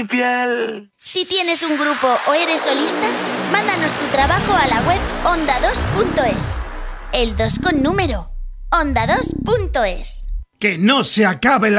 mi piel. Si tienes un grupo o eres solista, mándanos tu trabajo a la web onda2.es. El 2 con número. onda2.es. ¡Que no se acabe la